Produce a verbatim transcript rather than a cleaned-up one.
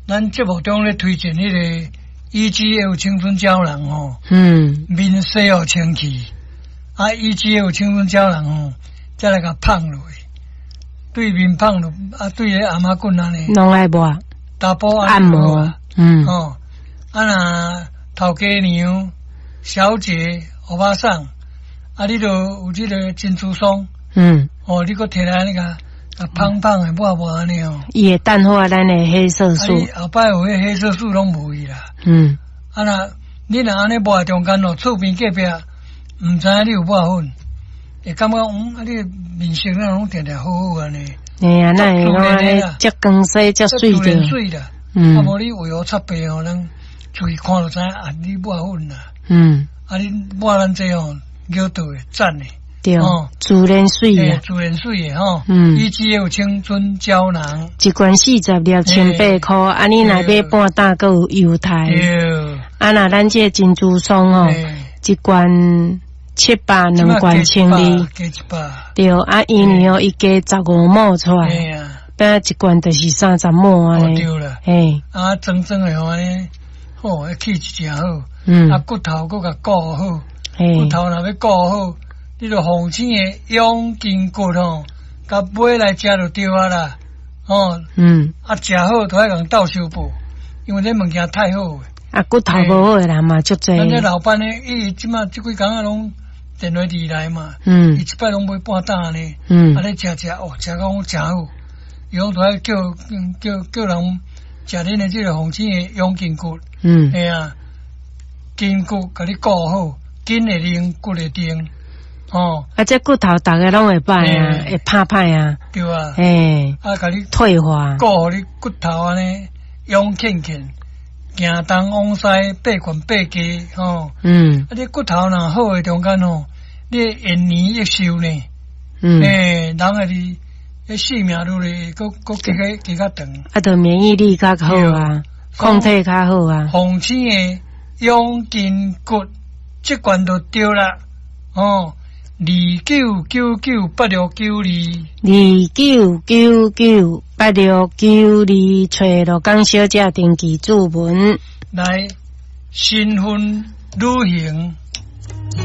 咱节目中咧推荐迄个 E G F 青春胶囊吼， 嗯， 面洗好清气，啊 E G F 青春胶囊吼，再来甲放落去，对面放落，啊对个阿妈棍安尼， 拢爱抹打波按摩，嗯， 哦，啊那头家娘、小姐、欧巴桑，啊你就有这个珍珠松， 嗯， 哦，你搁摕来那个。啊，胖胖的抹抹安尼哦， 伊会淡化咱的黑色素。 啊，后摆有迄黑色素拢无去啦。 嗯， 啊那你若安尼抹中间哦，厝边隔壁毋知影你有抹粉，会感觉嗯，啊你面色那拢定定好好安尼。 哎呀，那会讲安尼，遮光洗遮水着。 水啦， 嗯， 啊无你为何擦白哦，咱注意看就知影啊，你抹粉啦。嗯，啊你抹咱这哦，叫倒诶，赞诶。 对，哦，自然水诶， 自然水诶吼， 嗯 ，E G F 青春胶囊， 一罐四十粒，千八块，啊，你若买半打，阁有优待，啊，那咱这珍珠松哦，一罐七百，两罐千二，对，啊，一年哦，伊加十五毛出来，变一罐就是三十毛安尼， 对啦， 嘿， 啊，整整诶安尼，好，气质真好， 嗯， 啊，骨头搁甲顾好，骨头若要顾好。你著红星诶养筋骨吼，甲买来食就对啊啦，哦，嗯，啊食好都爱共斗相报，因为这物件太好。 啊，骨头无好诶人嘛，足济。 咱这老板呢，伊即马即几工啊拢电话离来嘛， 嗯， 伊一摆拢买半担呢， 嗯， 啊咧食食哦，食讲真好，伊讲都爱叫叫叫人食恁诶即个红星诶养筋骨，嗯，哎呀，筋骨甲你顾好，筋会灵，骨会定。哦， 啊，这骨头大家拢会歹啊，会拍歹啊， 对啊， 诶， 啊，甲你退化， 顾互你骨头安尼勇健健，行东往西，八拳八架，吼，嗯，啊，你骨头若好诶中间吼，你延年益寿呢，嗯，诶，人啊你迄性命愈来搁搁加加加较长， 啊，着免疫力较好啊，抗体较好啊， 红星诶养筋骨，即罐就对啦，哦。二九九九八六九二， 二九九九八六九二，找罗江小姐登记注文。 来新婚旅行